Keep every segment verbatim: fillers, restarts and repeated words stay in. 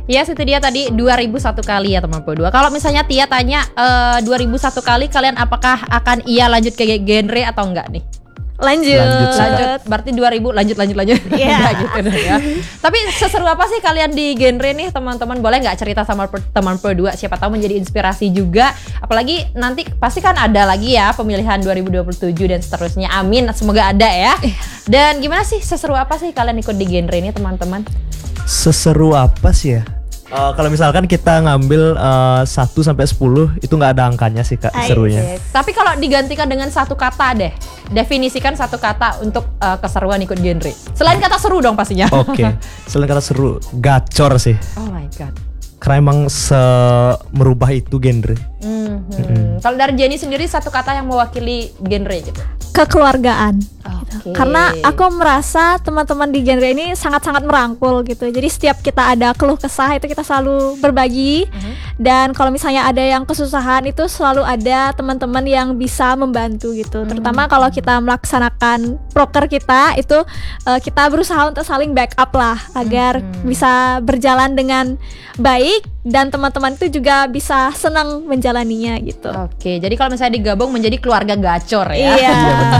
Yes, itu dia tadi dua ribu satu kali ya teman Pro dua. Kalau misalnya Tia tanya uh, dua ribu satu kali, kalian apakah akan iya lanjut ke genre atau enggak nih? Lanjut. Lanjut, lanjut. Berarti dua ribu lanjut lanjut lanjut. Iya. Yeah. gitu ya. Tapi seseru apa sih kalian di genre nih teman-teman? Boleh nggak cerita sama per, teman Pro dua? Siapa tahu menjadi inspirasi juga. Apalagi nanti pasti kan ada lagi ya pemilihan dua ribu dua puluh tujuh dan seterusnya. Amin. Semoga ada ya. Dan gimana sih seseru apa sih kalian ikut di genre ini teman-teman? Seseru apa sih ya? Uh, kalau misalkan kita ngambil uh, satu sampai sepuluh itu nggak ada angkanya sih Kak, Ay, serunya. Okay. Tapi kalau digantikan dengan satu kata deh, definisikan satu kata untuk uh, keseruan ikut genre. Selain kata seru dong pastinya. Oke, okay. Selain kata seru, gacor sih. Oh my god. Karena emang se merubah itu genre. Mm-hmm. Mm-hmm. Kalau dari Jenny sendiri satu kata yang mewakili genre gitu. Kekeluargaan. Okay. Karena aku merasa teman-teman di genre ini sangat-sangat merangkul gitu. Jadi setiap kita ada keluh kesah itu kita selalu berbagi. Uh-huh. Dan kalau misalnya ada yang kesusahan itu selalu ada teman-teman yang bisa membantu gitu. Uh-huh. Terutama kalau kita melaksanakan proker kita itu uh, kita berusaha untuk saling backup lah agar uh-huh. bisa berjalan dengan baik dan teman-teman itu juga bisa senang menjalaninya gitu. Oke, jadi kalau misalnya digabung menjadi keluarga gacor ya. Iya.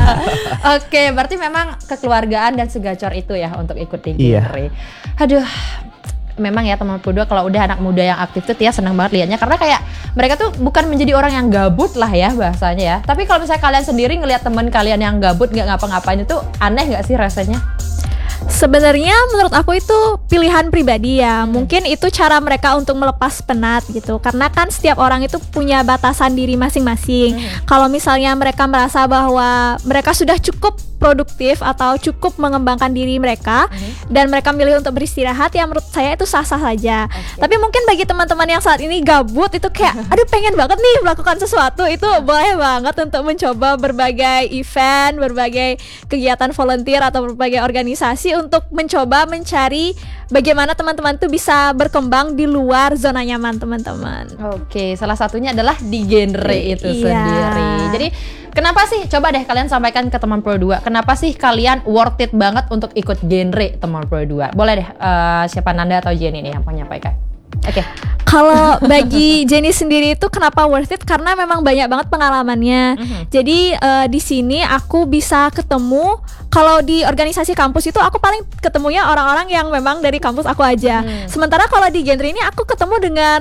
Oke, berarti memang kekeluargaan dan segacor itu ya untuk ikut di genre. Iya. Aduh, memang ya teman Pro dua kalau udah anak muda yang aktif tuh Tia senang banget liatnya karena kayak mereka tuh bukan menjadi orang yang gabut lah ya bahasanya ya. Tapi kalau misalnya kalian sendiri ngelihat teman kalian yang gabut nggak ngapa-ngapain itu aneh nggak sih rasanya? Sebenarnya menurut aku itu pilihan pribadi ya. Mungkin itu cara mereka untuk melepas penat gitu. Karena kan setiap orang itu punya batasan diri masing-masing. Hmm. Kalau misalnya mereka merasa bahwa mereka sudah cukup produktif atau cukup mengembangkan diri mereka hmm. dan mereka milih untuk beristirahat, ya menurut saya itu sah-sah saja. Okay. Tapi mungkin bagi teman-teman yang saat ini gabut itu kayak aduh pengen banget nih melakukan sesuatu, itu boleh banget untuk mencoba berbagai event, berbagai kegiatan volunteer atau berbagai organisasi untuk mencoba mencari bagaimana teman-teman tuh bisa berkembang di luar zona nyaman teman-teman. Oke, salah satunya adalah di genre itu iya. sendiri. Jadi kenapa sih, coba deh kalian sampaikan ke teman Pro dua, kenapa sih kalian worth it banget untuk ikut genre teman Pro dua? Boleh deh, uh, siapa Nanda atau Jenny nih yang menyampaikan? Oke. Okay. Kalau bagi Jenny sendiri itu kenapa worth it? Karena memang banyak banget pengalamannya. Mm-hmm. Jadi uh, di sini aku bisa ketemu. Kalau di organisasi kampus itu aku paling ketemunya orang-orang yang memang dari kampus aku aja. Mm. Sementara kalau di genre ini aku ketemu dengan